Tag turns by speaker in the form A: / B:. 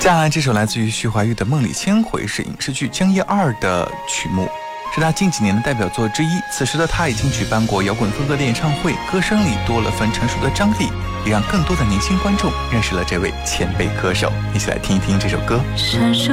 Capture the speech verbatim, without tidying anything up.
A: 接下来这首来自于徐怀钰的《梦里千回》是影视剧《江夜二》的曲目，是他近几年的代表作之一。此时的他已经举办过摇滚风格的演唱会，歌声里多了份成熟的张力，也让更多的年轻观众认识了这位前辈歌手。一起来听一听这首歌。
B: 闪烁